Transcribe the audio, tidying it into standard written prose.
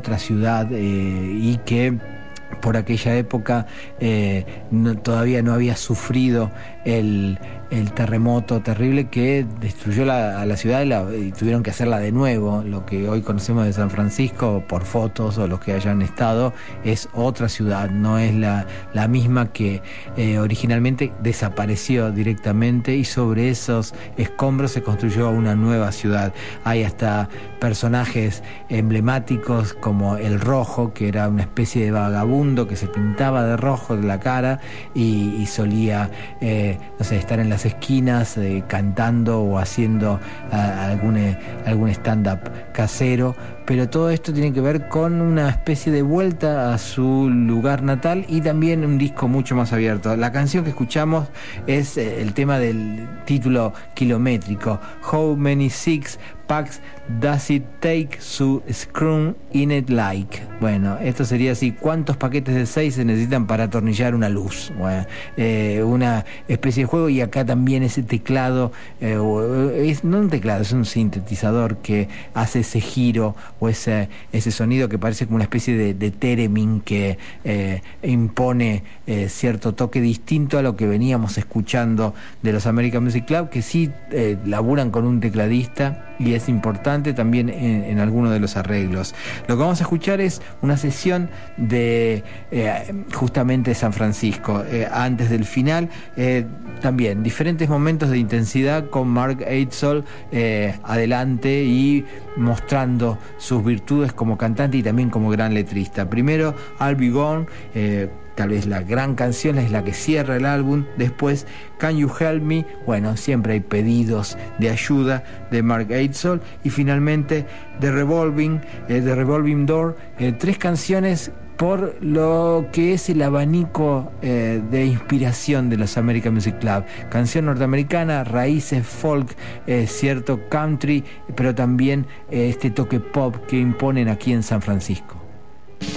otra ciudad y que por aquella época todavía no había sufrido el terremoto terrible que destruyó a la ciudad y tuvieron que hacerla de nuevo. Lo que hoy conocemos de San Francisco por fotos o los que hayan estado es otra ciudad, no es la misma que originalmente desapareció directamente, y sobre esos escombros se construyó una nueva ciudad. Hay hasta personajes emblemáticos como el Rojo, que era una especie de vagabundo que se pintaba de rojo de la cara y solía estar en las esquinas cantando o haciendo algún stand-up casero. Pero todo esto tiene que ver con una especie de vuelta a su lugar natal y también un disco mucho más abierto. La canción que escuchamos es el tema del título kilométrico, How Many Six Packs Does It Take to Screw in It Like? Bueno, esto sería así: ¿cuántos paquetes de 6 se necesitan para atornillar una luz? Bueno, una especie de juego. Y acá también ese teclado, no un teclado, es un sintetizador que hace ese giro o ese sonido que parece como una especie de theremin que impone cierto toque distinto a lo que veníamos escuchando de los American Music Club, que sí laburan con un tecladista y es importante también en algunos de los arreglos. Lo que vamos a escuchar es una sesión de justamente San Francisco, antes del final, también diferentes momentos de intensidad con Mark Eidsel adelante y mostrando sus virtudes como cantante y también como gran letrista. Primero I'll Be Gone, tal vez la gran canción, es la que cierra el álbum. Después Can You Help Me, bueno, siempre hay pedidos de ayuda de Mark Eidsel. Y finalmente The Revolving Door, 3 canciones por lo que es el abanico de inspiración de los American Music Club. Canción norteamericana, raíces folk, cierto country, pero también este toque pop que imponen aquí en San Francisco.